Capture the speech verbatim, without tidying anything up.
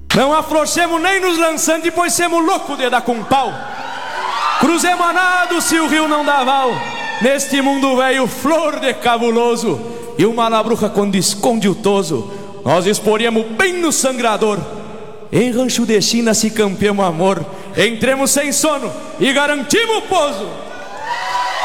Não afrouxemos nem nos lançantes, pois semos loucos de dar com pau. Cruzemos a nado se o rio não dá val. Neste mundo velho, flor de cabuloso, e uma labruca quando esconde o toso, nós exporíamos bem no sangrador. Em rancho de China se campeamos amor, entremos sem sono e garantimos o pouso.